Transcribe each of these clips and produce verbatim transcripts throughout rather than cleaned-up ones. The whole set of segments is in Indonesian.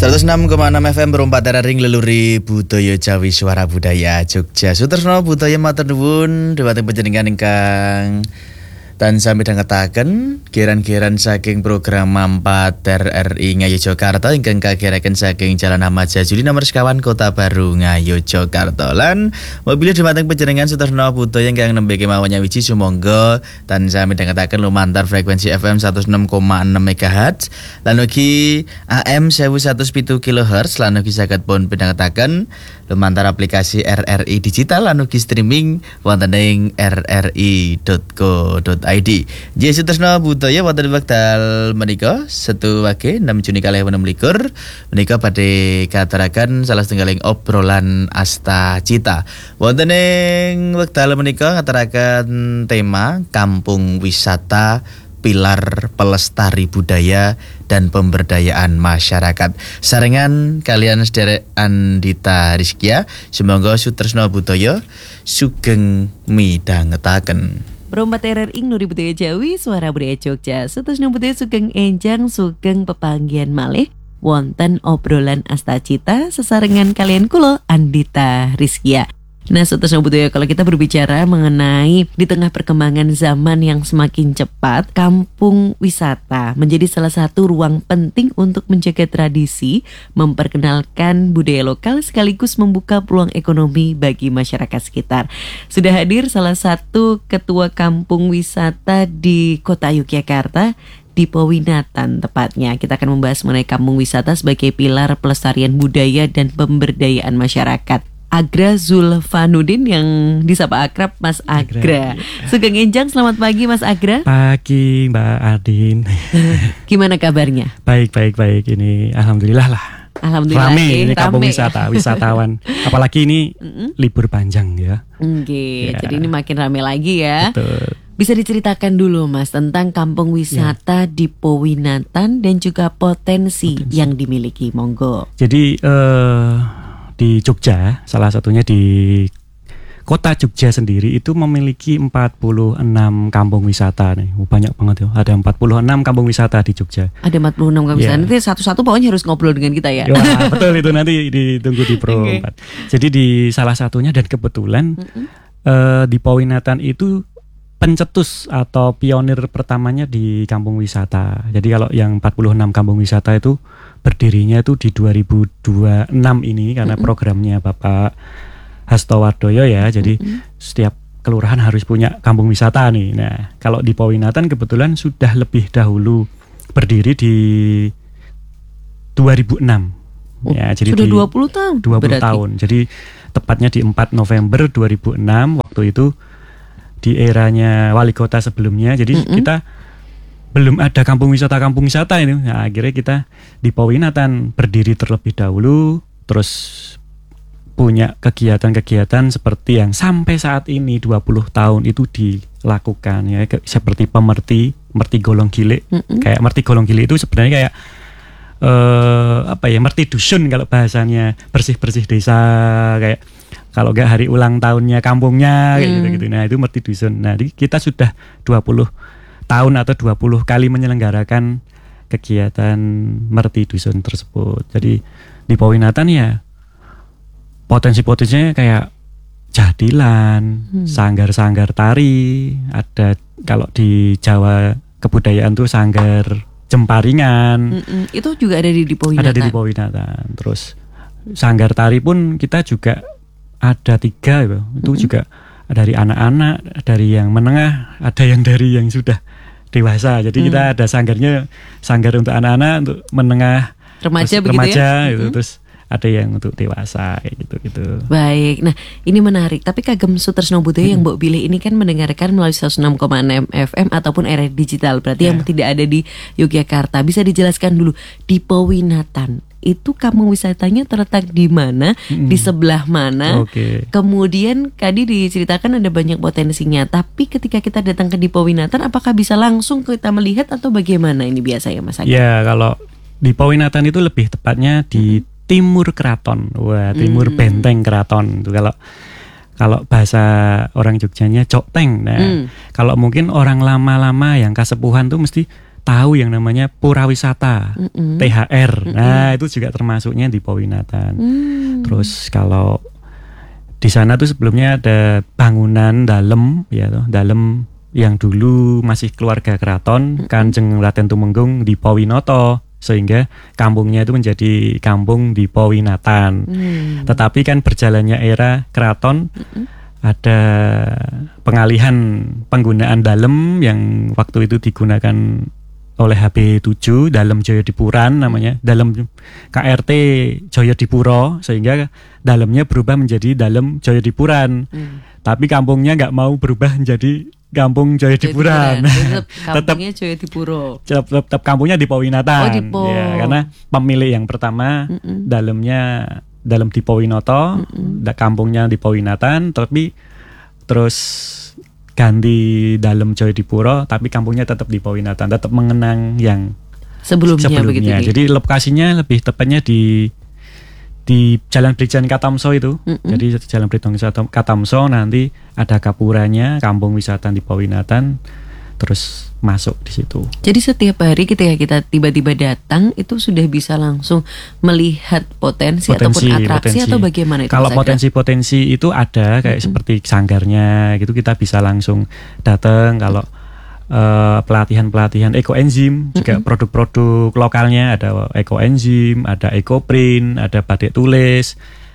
seratus enam koma enam F M berempat darah ring leluri budaya Jawi suara budaya Jogja. Sutresno budaya matur nuwun dhumateng panjenengan ingkang tansah midhangetaken kiran-kiran saking program Mampat R R I Ngayogyakarta ingkang kagiraken saking Jalan Ahmad Jajuli nomor sekawan Kota Baru Ngayogyakarta. Lan mobil dhumateng panjenengan Sutresno budaya ingkang nembe kemawon nyawiji sumangga tansah midhangetaken lumantar frekuensi F M seratus enam koma enam megahertz lan ugi A M seribu seratus pitu kilohertz lan ugi saged pun midhangetaken lumantar aplikasi R R I digital lan ugi streaming wonten ing r r i dot co dot i d. Jadi Sutresno budaya wonten wekdal menika Setu Wage enam Juni kalih enem likur menika badhe katuraken salah setunggaling obrolan Asta Cita. Wonten ing wekdal menika ngaturaken tema Kampung Wisata Pilar Pelestari Budaya dan Pemberdayaan Masyarakat. Sarengan kalian sederek Andita Rizkia, semoga Sutresno budaya sugeng midhangetaken. Berombat R R I Nuri Budaya Jawi, Suara Budaya Jogja. Sutresno budaya sugeng enjang, sugeng pepanggihan malih wonten obrolan Asta Cita sesarengan kalian kulo Andita Rizkia. Nah, Sutresno budaya, kalau kita berbicara mengenai di tengah perkembangan zaman yang semakin cepat, kampung wisata menjadi salah satu ruang penting untuk menjaga tradisi, memperkenalkan budaya lokal sekaligus membuka peluang ekonomi bagi masyarakat sekitar. Sudah hadir salah satu ketua kampung wisata di Kota Yogyakarta, di Powinatan tepatnya. Kita akan membahas mengenai kampung wisata sebagai pilar pelestarian budaya dan pemberdayaan masyarakat. Agra Zulfanuddin yang disapa akrab Mas Agra. Agra. Sugeng enjang, selamat pagi Mas Agra. Pagi Mbak Adin. Gimana kabarnya? Baik, baik, baik. Ini alhamdulillah lah. Alhamdulillah. Rame ini kampung rame. wisata, wisatawan. Apalagi ini libur panjang ya. Oke, ya. Jadi ini makin rame lagi ya. Betul. Bisa diceritakan dulu Mas tentang kampung wisata ya. Di Powinatan dan juga potensi, potensi yang dimiliki. Monggo. Jadi eh di Jogja, salah satunya di Kota Jogja sendiri itu memiliki empat puluh enam kampung wisata nih. Banyak banget ya. Ada empat puluh enam kampung wisata di Jogja. Ada empat puluh enam kampung wisata. Nanti satu-satu pokoknya harus ngobrol dengan kita ya. Wah, betul itu, nanti ditunggu di Pro okay. empat. Jadi di salah satunya dan kebetulan mm-hmm. uh, di Powinatan itu pencetus atau pionir pertamanya di kampung wisata. Jadi kalau yang empat puluh enam kampung wisata itu berdirinya itu di dua ribu dua puluh enam ini karena mm-hmm. programnya Bapak Hasto Wardoyo ya. Jadi mm-hmm. setiap kelurahan harus punya kampung wisata nih. Nah, kalau di Powinatan kebetulan sudah lebih dahulu berdiri di dua ribu enam. Oh, ya, jadi sudah dua puluh tahun. dua puluh berarti. Tahun. Jadi tepatnya di empat November dua ribu enam, waktu itu di eranya wali kota sebelumnya. Jadi mm-hmm. kita belum ada kampung wisata kampung wisata ini. Nah, akhirnya kita di Powinatan berdiri terlebih dahulu, terus punya kegiatan-kegiatan seperti yang sampai saat ini dua puluh tahun itu dilakukan ya, seperti pemerti, merti golong gilik. Mm-hmm. Kayak merti golong gilik itu sebenarnya kayak eh, apa ya, merti dusun kalau bahasanya, bersih-bersih desa, kayak kalau enggak hari ulang tahunnya kampungnya kayak mm. gitu-gitu. Nah, itu merti dusun. Nah, kita sudah dua puluh tahun atau dua puluh kali menyelenggarakan kegiatan merti dusun tersebut. Jadi di Powinatan ya potensi-potensinya kayak jadilan, hmm. sanggar-sanggar tari, ada kalau di Jawa kebudayaan tuh sanggar jemparingan. Mm-mm. Itu juga ada di, di Powinatan. Ada di Powinatan. Terus sanggar tari pun kita juga ada tiga itu. Itu mm-hmm. juga dari anak-anak, dari yang menengah, ada yang dari yang sudah dewasa. Jadi mm. kita ada sanggarnya, sanggar untuk anak-anak, untuk menengah, remaja, begitu remaja ya? gitu. Mm-hmm. Terus ada yang untuk dewasa kayak gitu-gitu. Baik, nah ini menarik. Tapi kagem Sutresno budaya hmm. yang Mbok pilih ini kan mendengarkan melalui seratus enam koma enam F M ataupun R R I digital. Berarti yeah. yang tidak ada di Yogyakarta. Bisa dijelaskan dulu di Powinatan itu kampung wisatanya terletak di mana, hmm. di sebelah mana? Okay. Kemudian tadi diceritakan ada banyak potensinya. Tapi ketika kita datang ke di Powinatan, apakah bisa langsung kita melihat atau bagaimana ini biasa ya Mas Aga? Ya, kalau di Powinatan itu lebih tepatnya di hmm. Timur Keraton, wah timur hmm. benteng keraton itu kalau kalau bahasa orang Jogjanya Jokteng. Nah, hmm. kalau mungkin orang lama-lama yang kasepuhan tuh mesti tahu yang namanya Pura Wisata, Mm-mm. T H R. Mm-mm. Nah, itu juga termasuknya di Powinatan. Hmm. Terus kalau di sana tuh sebelumnya ada bangunan dalam, ya toh, dalam yang dulu masih keluarga keraton, Kanjeng Raden Tumenggung di Powinoto, sehingga kampungnya itu menjadi kampung di Powinatan. Hmm. Tetapi kan berjalannya era keraton, Mm-mm. ada pengalihan penggunaan dalem yang waktu itu digunakan oleh H B tujuh, Dalem Jayadipuran namanya, Dalem K R T Jayadipuro, sehingga dalemnya berubah menjadi Dalem Jayadipuran. Hmm. Tapi kampungnya nggak mau berubah menjadi Kampung Jayadipuran. Tetap kampungnya Jayadipuro. tetap, tetap kampungnya di Powinatan. Oh, di Po. Ya, karena pemilik yang pertama Mm-mm. dalamnya dalam di Powinoto, Mm-mm. da- kampungnya di Powinatan, tapi terus ganti dalam Jayadipuro, tapi kampungnya tetap di Powinatan, tetap mengenang yang Sebelumnya, sebelumnya. begitu nih. Jadi lokasinya lebih tepatnya di di Jalan Brigjen Katamso itu. Mm-mm. Jadi Jalan Brigjen Katamso nanti ada kapuranya, kampung wisata di Powinatan, terus masuk di situ. Jadi setiap hari ketika kita tiba-tiba datang itu sudah bisa langsung melihat potensi, Potensi, ataupun atraksi potensi. atau bagaimana itu? Kalau Mas Agra? potensi-potensi itu ada kayak Mm-mm. seperti sanggarnya gitu, kita bisa langsung datang. Kalau eh, pelatihan-pelatihan ekoenzim juga, Mm-mm. produk-produk lokalnya ada ekoenzim, ada ekoprint, ada batik tulis,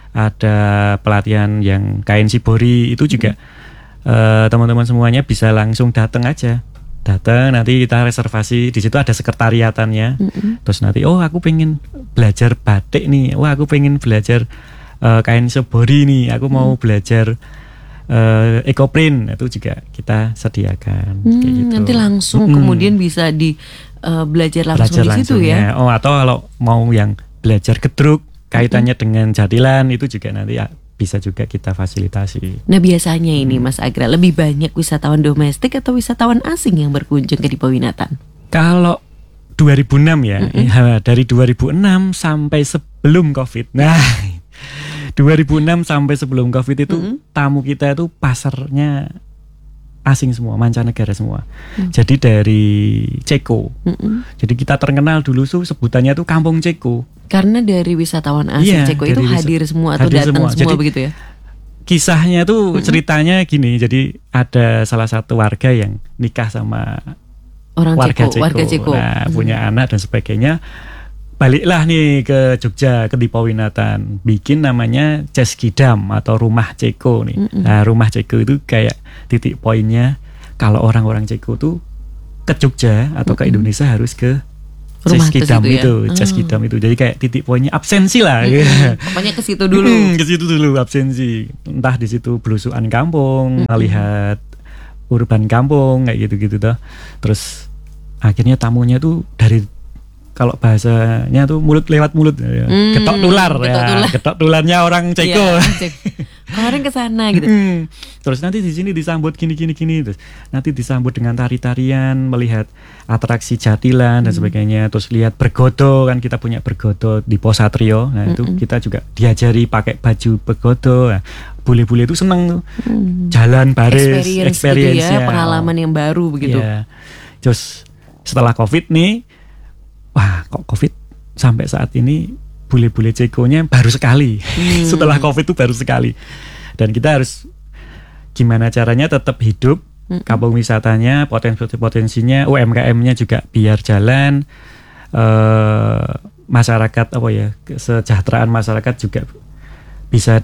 ada pelatihan yang kain shibori itu juga. eh, teman-teman semuanya bisa langsung datang aja. Datang, nanti kita reservasi, di situ ada sekretariatannya. Mm-mm. Terus nanti, oh aku pengen belajar batik nih, wah aku pengen belajar uh, kain shibori nih, aku mau Hmm. belajar uh, ekoprint, itu juga kita sediakan. Hmm, kayak gitu. nanti langsung Mm-mm. kemudian bisa di eh, belajar langsung Belajar di situ ya. langsungnya. Oh, atau kalau mau yang belajar gedruk kaitannya dengan jatilan, itu juga nanti ya, bisa juga kita fasilitasi. Nah biasanya ini Mas Agra lebih banyak wisatawan domestik atau wisatawan asing yang berkunjung ke di Powinatan? Kalau dua ribu enam ya, Mm-mm. ya, dari dua ribu enam sampai sebelum Covid. Nah, dua ribu enam sampai sebelum Covid itu Mm-mm. tamu kita itu pasarnya asing semua, mancanegara semua. Mm. Jadi dari Ceko. Mm-mm. Jadi kita terkenal dulu tuh sebutannya tuh Kampung Ceko. Karena dari wisatawan asing Iya, Ceko itu dari wisa- hadir semua atau hadir datang semua. semua, Jadi, begitu ya? Kisahnya tuh Mm-mm. ceritanya gini. Jadi ada salah satu warga yang nikah sama Orang warga Ceko, Ceko. warga Ceko. Nah, Hmm. punya anak dan sebagainya. Baliklah nih ke Jogja, ke di Powinatan, bikin namanya Ceskidam atau Rumah Ceko nih. Mm-mm. Nah, Rumah Ceko itu kayak titik poinnya kalau orang-orang Ceko tuh ke Jogja atau ke Mm-mm. Indonesia harus ke Rumah ke Ceskidam situ ya? itu, Ah. Ceskidam itu. Jadi kayak titik poinnya absensi lah. Mm-mm. Pokoknya ke situ dulu. Hmm, ke situ dulu absensi. Entah di situ belusukan kampung, Mm-mm. melihat urban kampung kayak gitu-gitu tuh. Terus akhirnya tamunya tuh dari, kalau bahasanya tuh mulut lewat mulut ya. Hmm, Ketok tular ketok ya. tular. Ketok tularnya orang Ceko. Iya, Ceko. Kemarin ke sana gitu. Hmm. Terus nanti di sini disambut gini gini gini, terus nanti disambut dengan tari-tarian, melihat atraksi jatilan dan Hmm. sebagainya. Terus lihat bergodo, kan kita punya bergodo di Posatrio. Nah, itu Mm-mm. kita juga diajari pakai baju bergodo. Nah, bule-bule itu seneng tuh. Hmm. Jalan baris, Experience, gitu experience-nya. ya, pengalaman yang baru begitu. Iya. Terus setelah Covid nih, wah kok Covid sampai saat ini bule-bule Cekonya baru sekali. Hmm. Setelah Covid itu baru sekali. Dan kita harus gimana caranya tetap hidup, Mm-mm. kampung wisatanya, potensi-potensinya, U M K M-nya juga biar jalan. Eh, masyarakat apa ya, kesejahteraan masyarakat juga bisa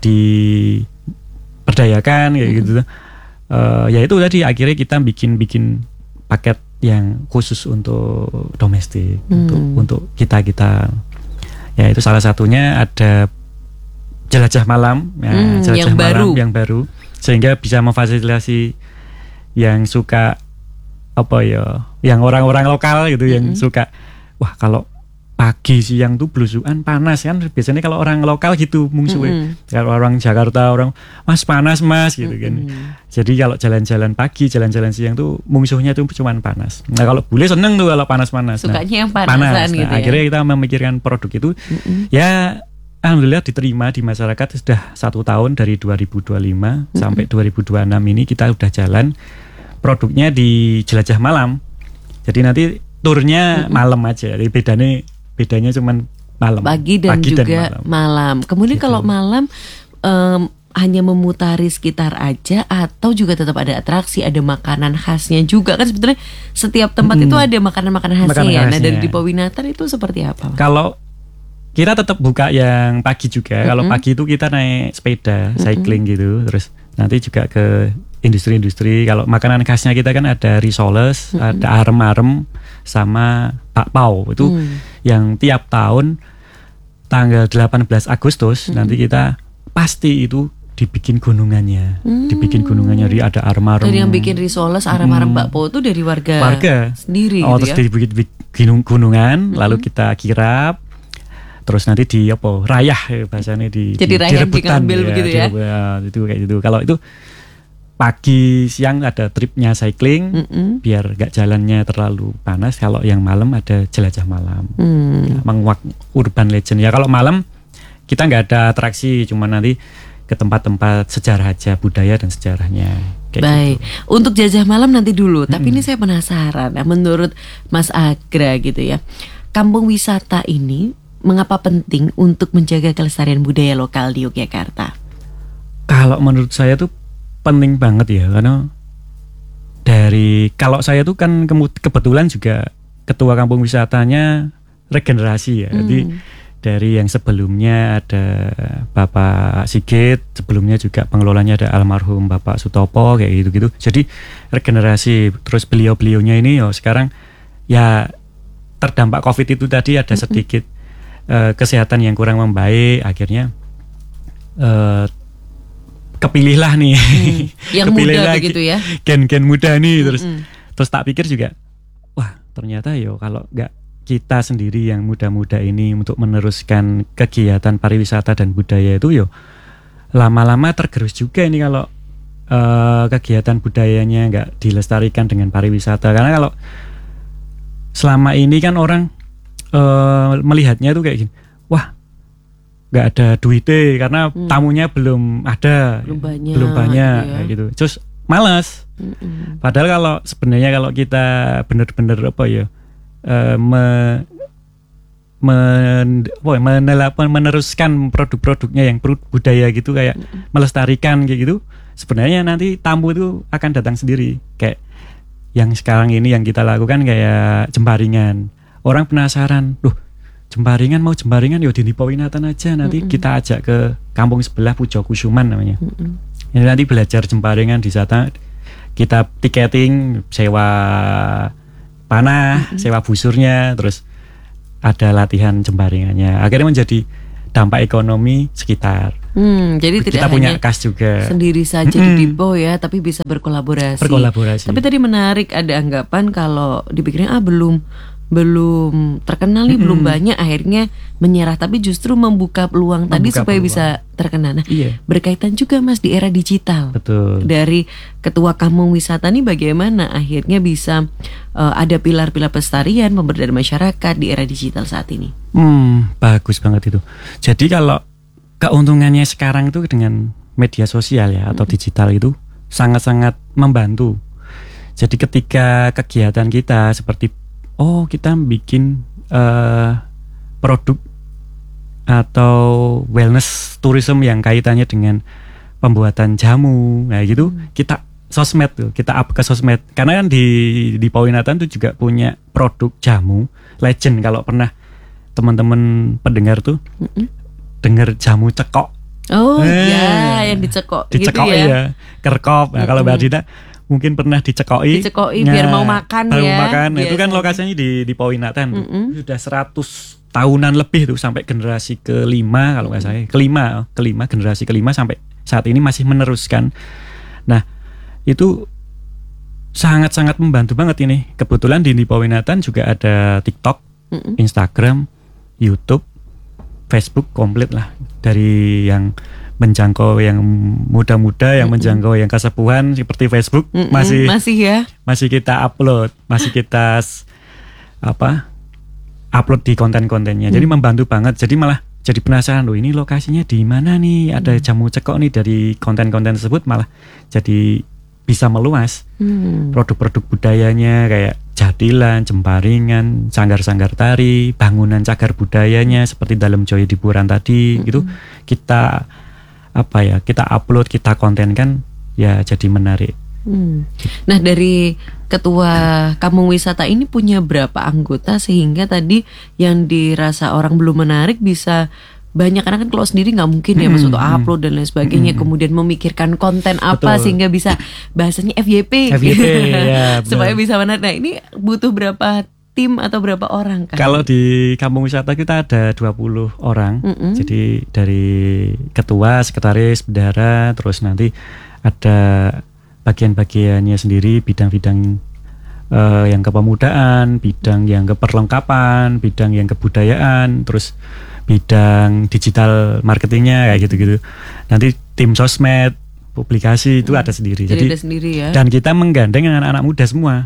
diberdayakan kayak gitu. Eh, ya itu tadi akhirnya kita bikin-bikin paket yang khusus untuk domestik, Hmm. untuk untuk kita-kita. Ya itu salah satunya ada jelajah malam, ya, Hmm, jelajah yang malam baru. yang baru, sehingga bisa memfasilitasi yang suka apa ya, yang orang-orang lokal gitu, yang Mm-mm. suka, wah kalau pagi siang tuh belusukan panas kan, biasanya kalau orang lokal gitu mungsuhe. Mm-mm. Kalau orang Jakarta orang, mas panas mas gitu kan. Mm-mm. Jadi kalau jalan-jalan pagi, jalan-jalan siang tuh mungsuhnya tuh cuman panas. Nah kalau bule seneng tuh kalau panas-panas. Nah, Sukanya yang panasan panas. gitu Nah, ya. akhirnya kita memikirkan produk itu, Mm-mm. ya alhamdulillah diterima di masyarakat sudah satu tahun dari dua ribu dua puluh lima Mm-mm. sampai dua ribu dua puluh enam ini kita udah jalan produknya di jelajah malam. Jadi nanti turnya mm-hmm. malam aja. Jadi bedanya bedanya cuman malam. Pagi dan Pagi juga dan malam. malam. Kemudian Gitu. kalau malam um, hanya memutari sekitar aja atau juga tetap ada atraksi, ada makanan khasnya juga kan sebetulnya setiap tempat Hmm. itu ada makanan-makanan khasnya Makanan ya. Nah khasnya. dari Dipo Winatan itu seperti apa? Mas? Kalau kita tetap buka yang pagi juga. Mm-hmm. Kalau pagi itu kita naik sepeda, cycling mm-hmm. gitu. Terus nanti juga ke industri-industri. Kalau makanan khasnya kita kan ada risoles, mm-hmm. ada arem-arem, sama bakpao. Itu mm. yang tiap tahun tanggal delapan belas Agustus mm-hmm. nanti kita pasti itu dibikin gunungannya, hmm. dibikin gunungannya. Jadi ada arem-arem. Dari yang bikin risoles, arem-arem hmm. bakpo itu dari warga, warga. sendiri. Oh, gitu terus ya? dibikin gunungan, hmm. lalu kita kirap, terus nanti di apa? Rayah ya, bahasanya di. Jadi di, rayah direbutan, diambil ya, begitu ya? Di, ya, itu kayak gitu. Kalau itu pagi siang ada tripnya cycling, mm-mm. biar gak jalannya terlalu panas. Kalau yang malam ada jelajah malam, hmm. menguak urban legend. Ya kalau malam kita nggak ada atraksi, cuma nanti ke tempat-tempat sejarah aja, budaya dan sejarahnya. Kayak Baik, gitu. Untuk jajah malam nanti dulu. Hmm. Tapi ini saya penasaran. Nah, menurut Mas Agra gitu ya, kampung wisata ini mengapa penting untuk menjaga kelestarian budaya lokal di Yogyakarta? Kalau menurut saya tuh penting banget ya, karena dari kalau saya tuh kan kebetulan juga ketua kampung wisatanya regenerasi ya. Hmm. Jadi dari yang sebelumnya ada Bapak Sigit, sebelumnya juga pengelolanya ada almarhum Bapak Sutopo kayak gitu-gitu. Jadi regenerasi, terus beliau-beliaunya ini ya sekarang ya terdampak Covid itu tadi ada sedikit uh, kesehatan yang kurang membaik, akhirnya uh, kepilihlah nih, hmm, yang muda begitu ya, gen-gen muda nih, terus Mm-mm. terus tak pikir juga, wah ternyata yo kalau nggak kita sendiri yang muda-muda ini untuk meneruskan kegiatan pariwisata dan budaya itu yo lama-lama tergerus juga ini kalau uh, kegiatan budayanya nggak dilestarikan dengan pariwisata. Karena kalau selama ini kan orang uh, melihatnya tuh kayak gini, wah nggak ada duitnya karena hmm. tamunya belum ada, belum banyak, belum banyak ya. kayak gitu. Terus malas. Mm-mm. Padahal kalau sebenarnya kalau kita benar-benar apa ya Uh, me, me, apa, menelapon, meneruskan produk-produknya yang budaya gitu kayak mm-hmm. melestarikan kayak gitu, sebenarnya nanti tamu itu akan datang sendiri. Kayak yang sekarang ini yang kita lakukan kayak Jembaringan, orang penasaran, loh Jembaringan mau Jembaringan, yaudah di Dipo Winatan aja, nanti mm-hmm. kita ajak ke kampung sebelah Pujo Kusuman namanya. Mm-hmm. Jadi nanti belajar Jembaringan di sana, kita tiketing, sewa panah, mm-hmm. sewa busurnya, terus ada latihan Jembaringannya. Akhirnya menjadi dampak ekonomi sekitar. Hmm, jadi kita tidak punya hanya kas juga sendiri saja mm-hmm. di Dipo ya, tapi bisa berkolaborasi. Berkolaborasi. Tapi tadi menarik ada anggapan kalau dipikirnya ah belum belum terkenal nih, mm-hmm. belum banyak, akhirnya menyerah, tapi justru membuka peluang membuka tadi supaya peluang. Bisa terkenal. Nah, iya. Berkaitan juga Mas di era digital. Betul. Dari ketua kampung wisata nih bagaimana akhirnya bisa uh, ada pilar-pilar pelestarian pemberdayaan masyarakat di era digital saat ini. Hmm, bagus banget itu. Jadi kalau keuntungannya sekarang itu dengan media sosial ya atau mm-hmm. digital itu sangat-sangat membantu. Jadi ketika kegiatan kita seperti oh kita bikin uh, produk atau wellness tourism yang kaitannya dengan pembuatan jamu, nah gitu hmm. kita sosmed tuh kita up ke sosmed. Karena kan di di Dipo Winatan tuh juga punya produk jamu legend. Kalau pernah teman-teman pendengar tuh hmm. dengar jamu cekok. Oh eh, ya yang dicekok, dicekok gitu ya, ya kerkop. Nah, hmm. kalau Mbak Dina mungkin pernah dicekoi, dicekoi nah, biar mau makan baru ya. Makan. Nah, itu kan lokasinya di di Dipo Winatan. Mm-hmm. Sudah seratus tahunan lebih tuh sampai generasi kelima kalau nggak salah. Kelima, kelima generasi kelima sampai saat ini masih meneruskan. Nah, itu sangat-sangat membantu banget ini. Kebetulan di Dipo Winatan juga ada TikTok, mm-hmm. Instagram, YouTube, Facebook komplit lah, dari yang menjangkau yang muda-muda, yang mm-hmm. menjangkau yang kesepuhan seperti Facebook mm-hmm. masih masih ya masih kita upload, masih kita apa upload di konten-kontennya. Mm. Jadi membantu banget. Jadi malah jadi penasaran loh ini lokasinya di mana nih, ada mm. jamu cekok nih, dari konten-konten tersebut malah jadi bisa meluas mm. produk-produk budayanya kayak jatilan, jemparingan, sanggar-sanggar tari, bangunan cagar budayanya seperti dalam Joyo Dipuran tadi mm-hmm. gitu kita apa ya kita upload, kita kontenkan ya jadi menarik. Hmm. Nah, dari ketua kampung wisata ini punya berapa anggota sehingga tadi yang dirasa orang belum menarik bisa banyak, karena kan kalau sendiri nggak mungkin ya, hmm, mas untuk upload dan lain sebagainya, hmm. kemudian memikirkan konten apa betul. Sehingga bisa bahasanya F Y P, F Y P ya, supaya bisa menarik. Nah, ini butuh berapa tim atau berapa orang kan? Kalau di kampung wisata kita ada dua puluh orang, mm-hmm. jadi dari ketua, sekretaris, bendahara, terus nanti ada bagian-bagiannya sendiri, bidang-bidang uh, yang kepemudaan, bidang yang keperlengkapan, bidang yang kebudayaan, terus bidang digital marketingnya kayak gitu-gitu. Nanti tim sosmed, publikasi itu hmm. ada sendiri. Jadi, Jadi ada sendiri ya. Dan kita menggandeng anak-anak muda semua.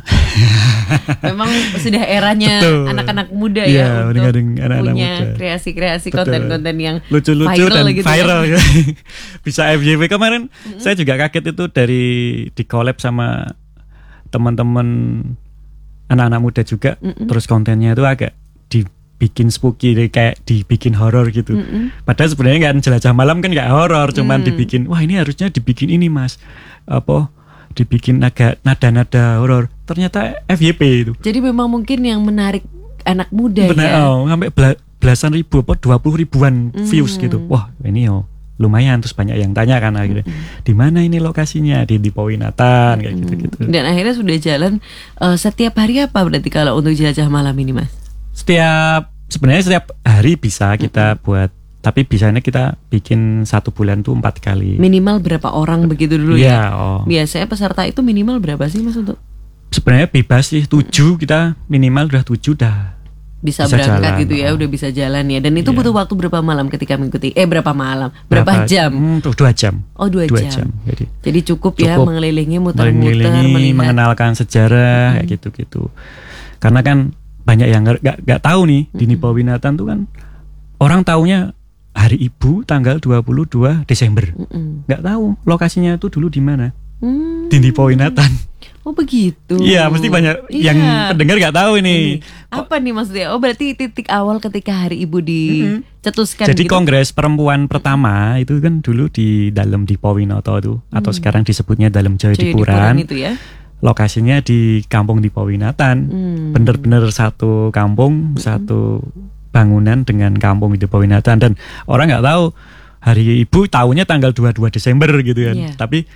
Memang sudah eranya betul. Anak-anak muda ya, ya untuk anak-anak punya muda. Kreasi-kreasi betul. Konten-konten yang lucu-lucu viral dan gitu viral. Ya. Bisa F Y P kemarin. Mm-hmm. Saya juga kaget itu dari di collab sama teman-teman anak-anak muda juga. Mm-hmm. Terus kontennya itu agak dibikin spooky, kayak dibikin horor gitu. Mm-hmm. Padahal sebenarnya kan jelajah malam kan nggak horor, cuman mm. dibikin wah ini harusnya dibikin ini mas, apa dibikin agak nada-nada horor. Ternyata F Y P itu. Jadi memang mungkin yang menarik anak muda. Benar, ya. Oh, sampai belasan ribu, apa dua puluh ribuan mm. views gitu. Wah ini oh lumayan, terus banyak yang tanya kan akhirnya mm. di mana ini lokasinya, di di Powinatan mm. kayak gitu-gitu. Dan akhirnya sudah jalan uh, setiap hari apa berarti kalau untuk jelajah malam ini mas? Setiap sebenarnya setiap hari bisa kita mm-hmm. buat, tapi biasanya kita bikin satu bulan tuh empat kali. Minimal berapa orang begitu dulu ya? ya? Oh. Biasanya peserta itu minimal berapa sih mas untuk? Sebenarnya bebas sih, tujuh kita minimal udah tujuh dah bisa, bisa berangkat jalan, gitu ya, oh. udah bisa jalan ya. Dan itu yeah. butuh waktu berapa malam ketika mengikuti? Eh berapa malam? Berapa, berapa jam? Hmm, tuh dua jam. Oh dua, dua jam. jam. Jadi, Jadi cukup, cukup ya mengelilingi, muter-muter, mengelilingi, mengenalkan sejarah hmm. kayak gitu-gitu. Karena kan banyak yang nggak nggak tahu nih mm-hmm. di Powinatan tuh kan orang taunya Hari Ibu tanggal dua puluh dua Desember, mm-hmm. nggak tahu lokasinya itu dulu di mana. Mm. Di Powinatan. Oh begitu. Iya, mesti banyak iya. yang pendengar nggak tahu ini. Apa nih maksudnya? Oh berarti titik awal ketika Hari Ibu dicetuskan. Jadi gitu? kongres perempuan pertama itu kan dulu di dalam di Powinoto itu, mm. atau sekarang disebutnya dalam Joyo Dipuran. Itu ya. Lokasinya di kampung di Powinatan, hmm. bener-bener satu kampung, hmm. satu bangunan dengan kampung di Powinatan. Dan orang nggak tahu Hari Ibu tahunya tanggal dua puluh dua Desember gitu kan. Yeah. Tapi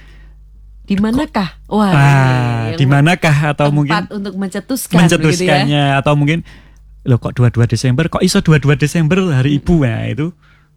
di manakah? Wah, ah, di manakah atau mungkin untuk mencetuskan mencetuskannya gitu ya? Atau mungkin loh kok dua puluh dua Desember, kok iso dua puluh dua Desember Hari Ibu. Nah, itu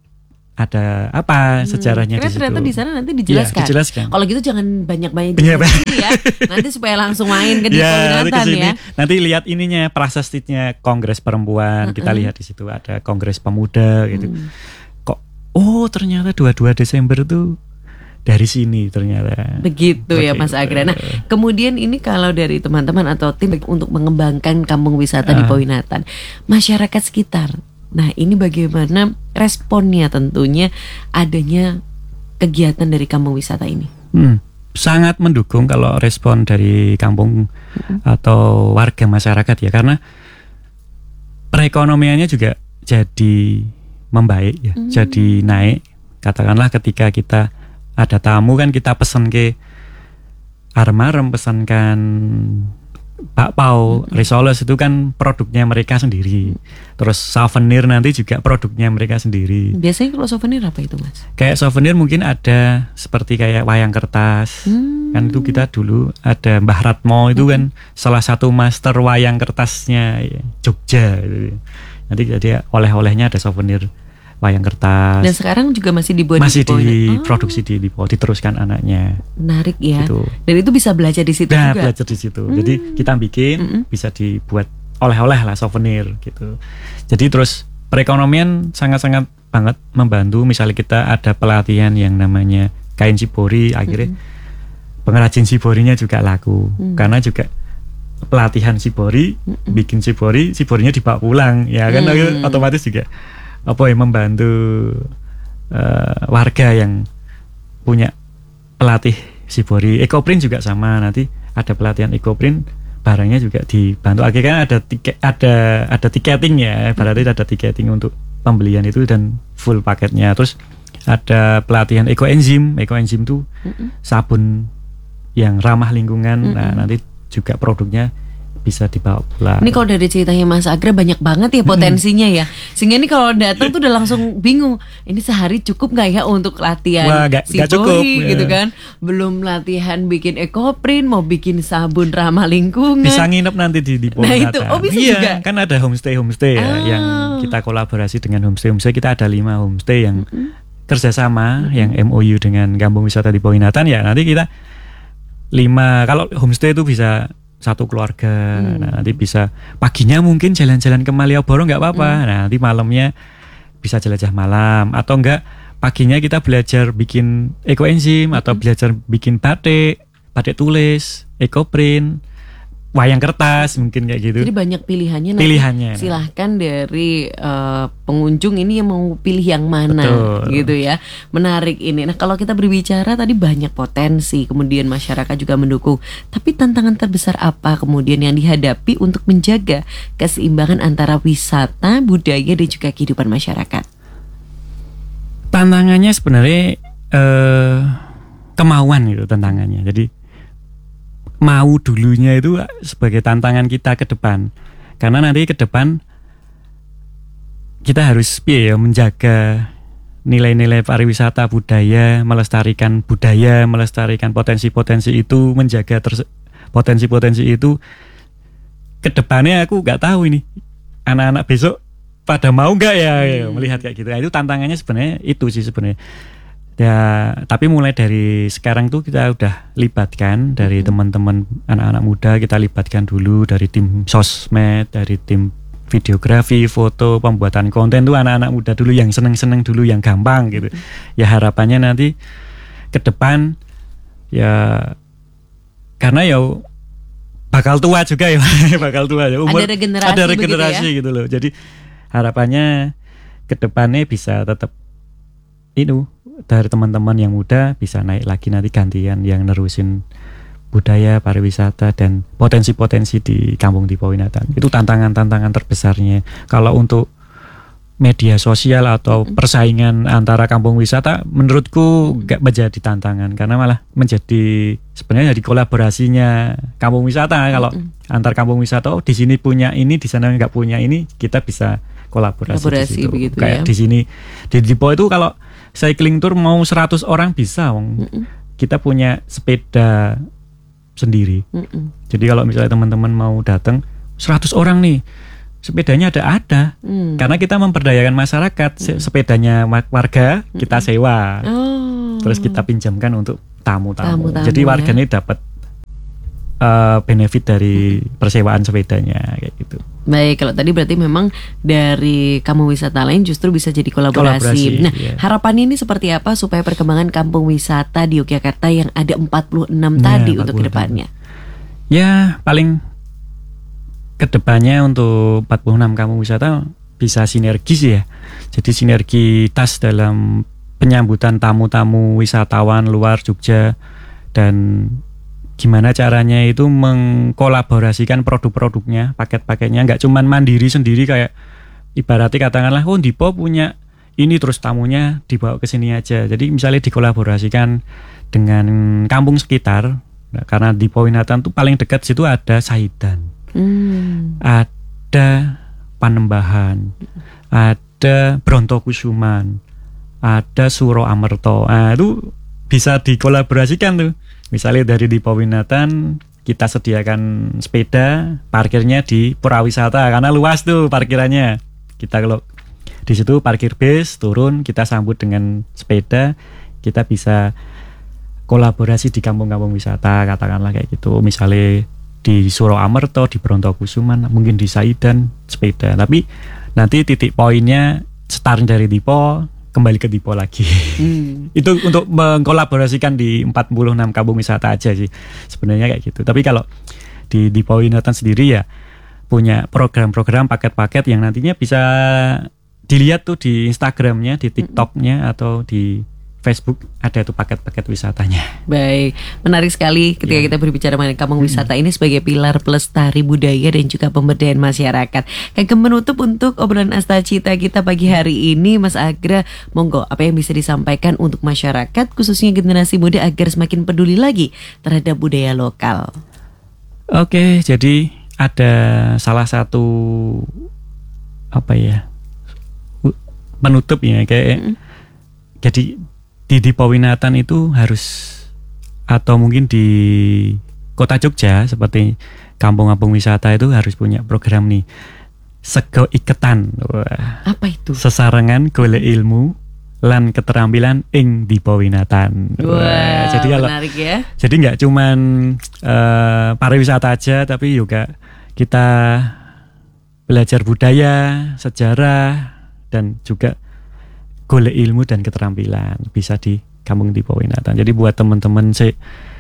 ada apa sejarahnya hmm, di situ? Ternyata di sana nanti dijelaskan. Ya, dijelaskan. Kalau gitu jangan banyak-banyak ya. Nanti supaya langsung main ke ya, Powinatan ya. Nanti lihat ininya prasastinya Kongres Perempuan. Uh-uh. Kita lihat di situ ada Kongres Pemuda gitu. Hmm. Kok oh ternyata dua puluh dua Desember itu dari sini ternyata. Begitu, Begitu ya Mas Agra. Nah, kemudian ini kalau dari teman-teman atau tim untuk mengembangkan kampung wisata uh. di Powinatan, masyarakat sekitar. Nah ini bagaimana responnya tentunya adanya kegiatan dari kampung wisata ini? Hmm, sangat mendukung kalau respon dari kampung hmm. atau warga masyarakat ya, karena perekonomiannya juga jadi membaik ya, hmm. jadi naik. Katakanlah ketika kita ada tamu kan kita pesan ke arem-arem, pesankan bakpao, risoles itu kan produknya mereka sendiri. Terus souvenir nanti juga produknya mereka sendiri. Biasanya kalau souvenir apa itu Mas? Kayak souvenir mungkin ada seperti kayak wayang kertas. Hmm. Kan itu kita dulu ada Mbah Ratmo itu hmm. kan salah satu master wayang kertasnya Jogja gitu. Nanti jadi oleh-olehnya ada souvenir wayang kertas. Dan sekarang juga masih dibuat masih di diproduksi oh. di Lipo, diteruskan anaknya. Menarik ya. Gitu. Dan itu bisa belajar di situ nah, juga. belajar di situ. Hmm. Jadi kita bikin hmm. bisa dibuat oleh-oleh lah souvenir gitu. Jadi terus perekonomian sangat-sangat banget membantu. Misalnya kita ada pelatihan yang namanya kain shibori, akhirnya hmm. pengrajin shiborinya juga laku. Hmm. Karena juga pelatihan shibori, hmm. bikin shibori, shiborinya dibawa pulang, ya kan hmm. otomatis juga apa ya membantu uh, warga yang punya pelatih shibori. Ekoprint juga sama, nanti ada pelatihan ekoprint barangnya juga dibantu. Akhirnya kan ada tiket, ada ada tiketing ya, berarti ada tiketing untuk pembelian itu dan full paketnya. Terus ada pelatihan ekoenzim, ekoenzim itu mm-mm. sabun yang ramah lingkungan. Mm-mm. Nah nanti juga produknya bisa dibawa pulang. Ini kalau dari ceritanya Mas Agra banyak banget ya potensinya ya. Sehingga ini kalau datang tuh udah langsung bingung. Ini sehari cukup nggak ya untuk latihan Wah, gak, si gak cukup Boy, ya. gitu kan? Belum latihan bikin ekoprint, mau bikin sabun ramah lingkungan. Bisa nginep nanti di di Nah itu, oh bisa iya, juga. Kan ada homestay homestay ya, ah. yang kita kolaborasi dengan homestay homestay. Kita ada lima homestay yang mm-hmm. kerjasama, mm-hmm. yang M O U dengan Kampung Wisata di Poinatan ya. Nanti kita lima, kalau homestay itu bisa satu keluarga. Hmm. Nah, nanti bisa paginya mungkin jalan-jalan ke Malioboro nggak apa-apa. Hmm. Nah, nanti malamnya bisa jelajah malam atau enggak paginya kita belajar bikin ekoenzim hmm. atau belajar bikin batik, batik tulis, ekoprint, wayang kertas mungkin kayak gitu. Jadi banyak pilihannya. Pilihannya. Nanti silahkan dari uh, pengunjung ini yang mau pilih yang mana. Betul. Gitu ya. Menarik ini. Nah kalau kita berbicara tadi banyak potensi, kemudian masyarakat juga mendukung. Tapi tantangan terbesar apa kemudian yang dihadapi untuk menjaga keseimbangan antara wisata, budaya dan juga kehidupan masyarakat? Tantangannya sebenarnya uh, kemauan gitu tantangannya. Jadi mau dulunya itu sebagai tantangan kita ke depan, karena nanti ke depan kita harus ya, menjaga nilai-nilai pariwisata budaya, melestarikan budaya, melestarikan potensi-potensi itu, menjaga terse- potensi-potensi itu ke depannya. Aku nggak tahu ini anak-anak besok pada mau nggak ya, ya melihat kayak gitu. Nah, itu tantangannya sebenarnya itu sih sebenarnya. Ya, tapi mulai dari sekarang tuh kita udah libatkan dari hmm. teman-teman anak-anak muda, kita libatkan dulu dari tim sosmed, dari tim videografi, foto, pembuatan konten tuh anak-anak muda dulu yang seneng-seneng dulu, yang gampang gitu. Hmm. Ya harapannya nanti ke depan ya karena ya bakal tua juga ya, bakal tua ya. Umur, ada regenerasi, ada regenerasi ya? Gitu loh. Jadi harapannya ke depannya bisa tetap itu dari teman-teman yang muda bisa naik lagi nanti gantian yang nerusin budaya, pariwisata dan potensi-potensi di Kampung di Poinatan. Itu tantangan-tantangan terbesarnya. Kalau untuk media sosial atau persaingan antara kampung wisata menurutku gak menjadi tantangan, karena malah menjadi sebenarnya jadi kolaborasinya kampung wisata. Kalau mm-hmm. antar kampung wisata, oh di sini punya ini, di sana nggak punya ini, kita bisa kolaborasi, kolaborasi di situ. Begitu, kayak ya? Di sini di Dipo itu kalau cycling tour mau seratus orang bisa, mm-hmm. kita punya sepeda sendiri. Mm-hmm. Jadi kalau misalnya teman-teman mau datang seratus orang nih, sepedanya ada ada, hmm. karena kita memperdayakan masyarakat. Hmm. Sepedanya warga kita sewa, oh. terus kita pinjamkan untuk tamu-tamu. Tamu-tamu, jadi warga ini ya? dapat uh, benefit dari persewaan sepedanya kayak gitu. Baik, kalau tadi berarti memang dari kampung wisata lain justru bisa jadi kolaborasi. kolaborasi nah, iya. harapan ini seperti apa supaya perkembangan kampung wisata di Yogyakarta yang ada empat puluh enam ya, tadi untuk kedepannya? Ya, paling kedepannya untuk empat puluh enam kampung wisata bisa sinergis ya. Jadi sinergitas dalam penyambutan tamu-tamu wisatawan luar Jogja, dan gimana caranya itu mengkolaborasikan produk-produknya, paket-paketnya, nggak cuman mandiri sendiri kayak ibaratnya katakanlah oh Dipo punya ini terus tamunya dibawa ke sini aja. Jadi misalnya dikolaborasikan dengan kampung sekitar, nah, karena di Poinatan tuh paling dekat situ ada Saidan, hmm. ada Panembahan, ada Brontokusuman, ada Suro Amerto. Nah, itu bisa dikolaborasikan tuh. Misalnya dari di Poinatan kita sediakan sepeda, parkirnya di Purawisata karena luas tuh parkirannya. Kita kalau di situ parkir bis, turun, kita sambut dengan sepeda, kita bisa kolaborasi di kampung-kampung wisata, katakanlah kayak gitu. Misalnya di Suro Amerto, di Brontokusuman, mungkin di Saidan sepeda. Tapi nanti titik poinnya start dari Dipo, kembali ke Dipo lagi. Hmm. Itu untuk mengkolaborasikan di empat puluh enam kampung wisata aja sih sebenarnya kayak gitu. Tapi kalau di di Poinatan sendiri ya punya program-program paket-paket yang nantinya bisa dilihat tuh di Instagramnya, di TikToknya, atau di Facebook ada tuh paket-paket wisatanya. Baik, menarik sekali ketika Ya. kita berbicara mengenai kampung wisata ini sebagai pilar pelestari budaya dan juga pemberdayaan masyarakat. Kagem menutup untuk obrolan Astacita kita pagi hari ini, Mas Agra, monggo apa yang bisa disampaikan untuk masyarakat khususnya generasi muda agar semakin peduli lagi terhadap budaya lokal. Oke, jadi ada salah satu apa ya u- penutup ya kayak Mm. jadi di di Powinatan itu harus atau mungkin di Kota Jogja seperti kampung-kampung wisata itu harus punya program nih sego iketan. Wah, Apa itu? sesarengan golek ilmu lan keterampilan ing di Powinatan. Wah, jadi kalau menarik ya. jadi nggak cuman eh, pariwisata aja, tapi juga kita belajar budaya, sejarah, dan juga golek ilmu dan keterampilan bisa di Kampung di Powinatan. Jadi buat teman-teman sih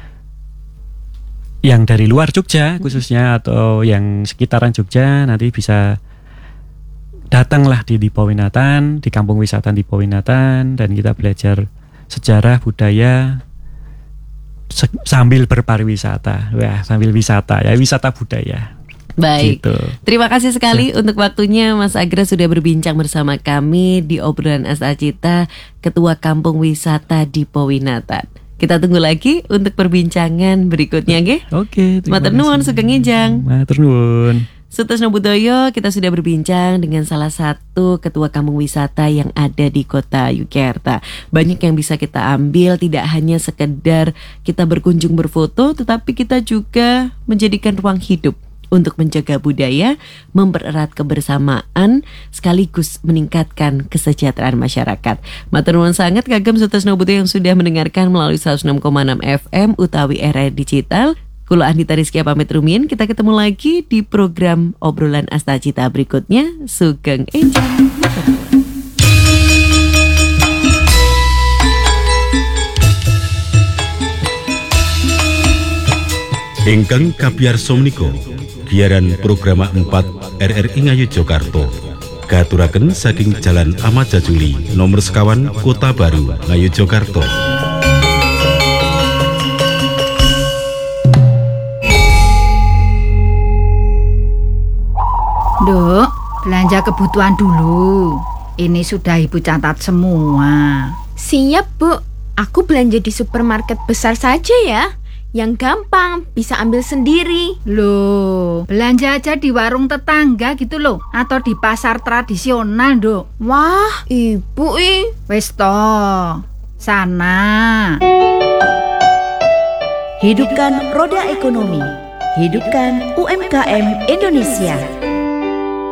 yang dari luar Jogja khususnya atau yang sekitaran Jogja nanti bisa datanglah di di Powinatan, di Kampung Wisata di Powinatan, dan kita belajar sejarah budaya se- sambil berpariwisata. Wah, sambil wisata ya, wisata budaya. Baik. Gitu. Terima kasih sekali untuk waktunya Mas Agra sudah berbincang bersama kami di obrolan Astacita, Ketua Kampung Wisata di Powinatan. Kita tunggu lagi untuk perbincangan berikutnya, nggih. Oke, terima Matur nuwun kasih. sugeng enjang. Matur nuwun. Sutasno Budoyo, kita sudah berbincang dengan salah satu ketua kampung wisata yang ada di kota Yogyakarta. Banyak yang bisa kita ambil, tidak hanya sekedar kita berkunjung berfoto, tetapi kita juga menjadikan ruang hidup untuk menjaga budaya, mempererat kebersamaan, sekaligus meningkatkan kesejahteraan masyarakat. Matur nuwun sangat kagem Sutasno Budoyo yang sudah mendengarkan melalui seratus enam koma enam F M utawi era digital. Kula Andita Rizkia pamit rumiyin, kita ketemu lagi di program obrolan Astacita berikutnya. Sugeng enjang. Ingkang kabiyarsa menika giaran programa empat R R I Ngayu Jakarta. Katuraken saking Jalan Ahmad Jajuli nomor sekawan Kota Baru Ngayu Jakarta. Dok, belanja kebutuhan dulu. Ini sudah Ibu catat semua. Siap, Bu. Aku belanja di supermarket besar saja ya. Yang gampang, bisa ambil sendiri. Loh, belanja aja di warung tetangga gitu loh. Atau di pasar tradisional, Dok. Wah, Ibu ih. Wes toh, sana. Hidupkan roda ekonomi. Hidupkan U M K M Indonesia.